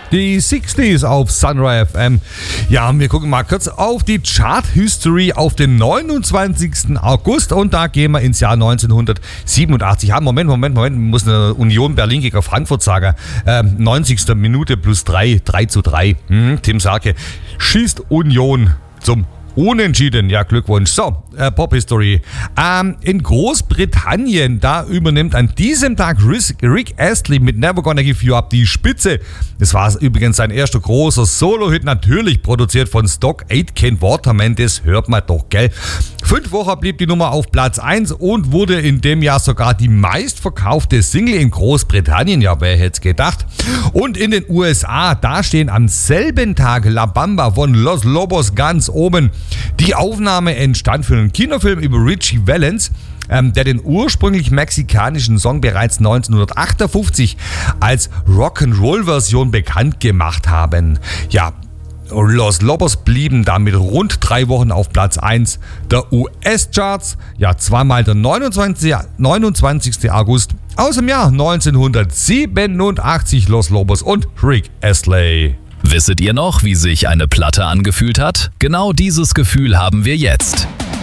Die 60s auf Sunrise FM. Ja, wir gucken mal kurz auf die Chart-History auf den 29. August und da gehen wir ins Jahr 1987. Ja, Moment, ich muss eine Union Berlin gegen Frankfurt sagen. 90. Minute plus 3:3. Tim Sarke schießt Union zum Unentschieden, ja, Glückwunsch. So, Pop-History. In Großbritannien, da übernimmt an diesem Tag Rick Astley mit Never Gonna Give You Up die Spitze. Das war übrigens sein erster großer Solo-Hit, natürlich produziert von Stock Aitken Waterman, das hört man doch, gell? 5 Wochen blieb die Nummer auf Platz 1 und wurde in dem Jahr sogar die meistverkaufte Single in Großbritannien, ja, wer hätte es gedacht? Und in den USA, da stehen am selben Tag La Bamba von Los Lobos ganz oben. Die Aufnahme entstand für einen Kinofilm über Richie Valens, der den ursprünglich mexikanischen Song bereits 1958 als Rock'n'Roll-Version bekannt gemacht haben. Ja, Los Lobos blieben damit rund 3 Wochen auf Platz 1 der US-Charts. Ja, zweimal der 29. August aus dem Jahr 1987 Los Lobos und Rick Astley. Wisset ihr noch, wie sich eine Platte angefühlt hat? Genau dieses Gefühl haben wir jetzt.